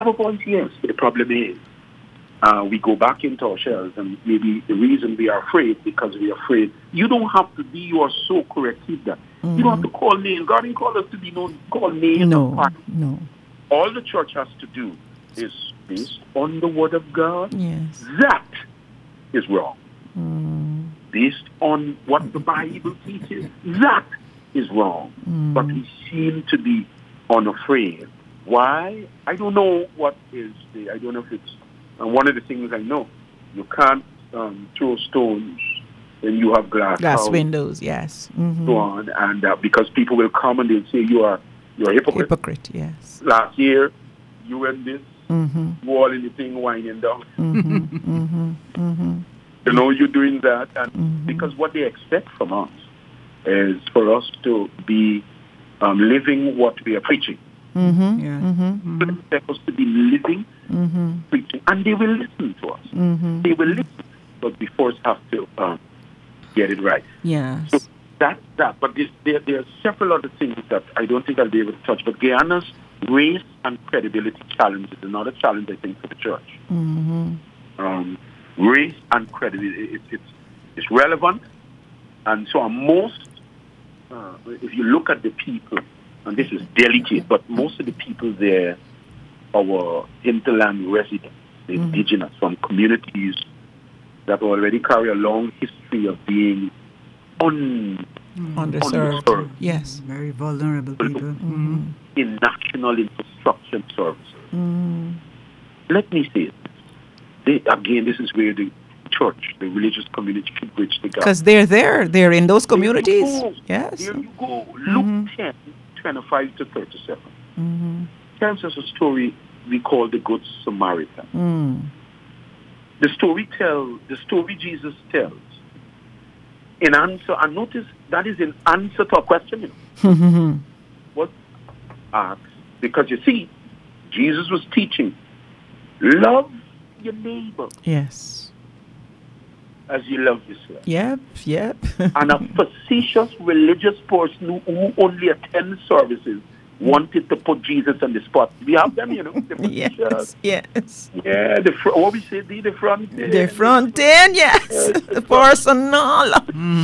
have a voice, yes. But the problem is, we go back into ourselves, and maybe the reason we are afraid because we are afraid. You don't have to be. You are so correct. Keep that. You don't have to call names. God didn't call us to be known. Call names. No. All the church has to do is based on the word of God. Yes. That is wrong. Based on what the Bible teaches, that is wrong. But we seem to be unafraid. Why? I don't know what is I don't know if it's, and one of the things I know, you can't throw stones when you have glass windows, yes. So on, and because people will come and they'll say you're a hypocrite. Hypocrite, yes. Last year, you went this, wall in the thing, winding down. You know, you're doing that, and because what they expect from us is for us to be living what we are preaching. They expect us to be living, preaching, and they will listen to us. They will listen, but we first have to get it right. Yes. So that's that. But there are several other things that I don't think I'll be able to touch. But Guyana's race and credibility challenge is another challenge, I think, for the church. Race and credibility, it's relevant. And so most, if you look at the people, and this is delicate, but most of the people there, our hinterland residents, the indigenous, from communities that already carry a long history of being underserved. Yes. Very vulnerable people. In national infrastructure services. Let me say it. Again, this is where the church, the religious community should bridge the gap. Because they're there. They're in those communities. Yes. There you go. Luke 10, 25 to 37. Tells us a story we call the Good Samaritan. The story Jesus tells in answer, and notice that is in answer to a question. What asked? Because you see, Jesus was teaching, love your neighbor. Yes. As you love yourself. Yep. And a facetious religious person who only attends services wanted to put Jesus on the spot. We have them, you know. Yes. Yeah, what we say, the front end. The front end, yes. The personal.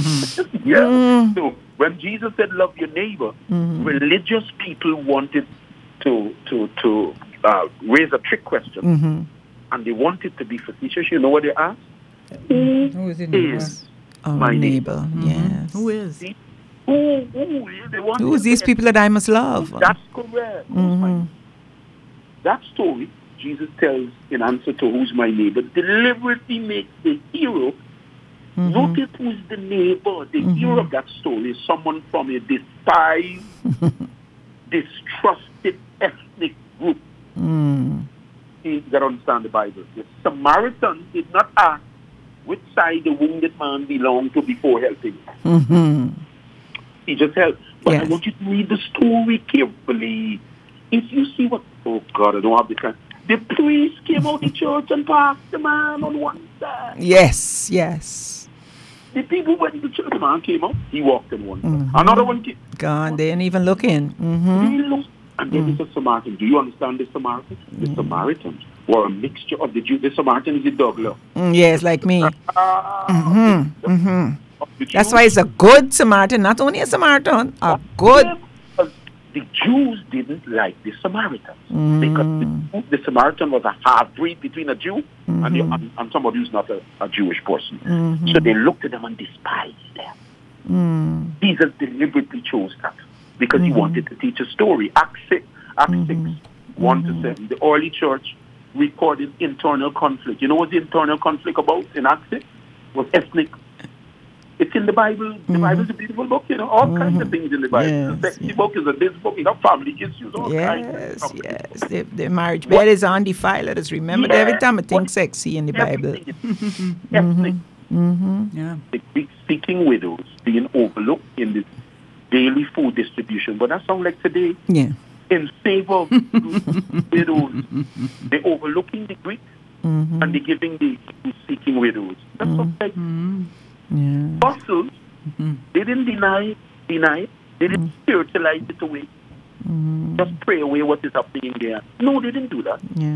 So when Jesus said, love your neighbor, religious people wanted to raise a trick question. And they wanted to be facetious. You know what they asked? Who is my neighbor? Yes. Who is? Who is these people that I must love? That's correct. That story Jesus tells in answer to who's my neighbor deliberately makes the hero. Notice who's the neighbor. The hero of that story is someone from a despised, distrusted ethnic group. You got to understand the Bible. The Samaritan did not ask which side the wounded man belonged to before helping. He just helped. But I want you to read the story carefully. If you see what... Oh, God, I don't have the time. The priest came out the church and passed the man on one side. Yes. The people went to church. The man came out. He walked on one side. Another one came. God, they didn't even look in. He looked. And then there's a Samaritan. Do you understand the Samaritan? The Samaritans were a mixture of the Jew. The Samaritan is a Douglas. Yes, like me. That's why it's a good Samaritan, not only a Samaritan, a good. Because the Jews didn't like the Samaritans because the Samaritan was a half-breed between a Jew and somebody who's not a Jewish person. So they looked at them and despised them. Jesus deliberately chose that because he wanted to teach a story. Acts 6, 1 to 7. The early church recorded internal conflict. You know what the internal conflict about in Acts 6? Was ethnic. It's in the Bible. The Bible is a beautiful book, you know, all kinds of things in the Bible. Yes, the sexy book is a this book, you know, family issues, all kinds of stuff. Yes. The marriage bed is undefiled. Let us remember that every time I think sexy in the Bible. Ethnic. The Greek speaking widows being overlooked in the daily food distribution. But that sounds like today. Yeah. In favor of widows. They're overlooking the Greek and they're giving the speaking widows. That's okay. Apostles, they didn't deny it. They didn't spiritualize it away. Just pray away what is happening there. No, they didn't do that. Yeah.